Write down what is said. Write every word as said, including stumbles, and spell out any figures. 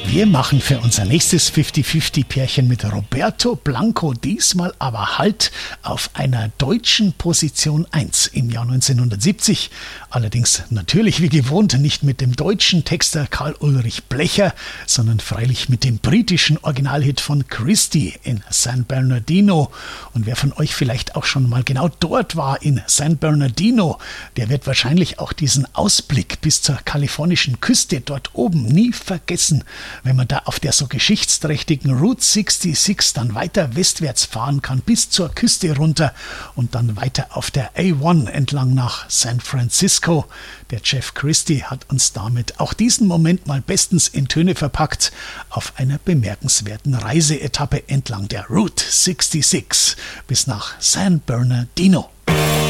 Wir machen für unser nächstes fünfzig fünfzig Pärchen mit Roberto Blanco diesmal aber Halt auf einer deutschen Position eins im Jahr neunzehnhundertsiebzig. Allerdings natürlich wie gewohnt nicht mit dem deutschen Texter Karl Ulrich Blecher, sondern freilich mit dem britischen Originalhit von Christie in San Bernardino. Und wer von euch vielleicht auch schon mal genau dort war in San Bernardino, der wird wahrscheinlich auch diesen Ausblick bis zur kalifornischen Küste dort oben nie vergessen, wenn man da auf der so geschichtsträchtigen Route sechsundsechzig dann weiter westwärts fahren kann bis zur Küste runter und dann weiter auf der A eins entlang nach San Francisco. Der Jeff Christie hat uns damit auch diesen Moment mal bestens in Töne verpackt auf einer bemerkenswerten Reiseetappe entlang der Route sechsundsechzig bis nach San Bernardino.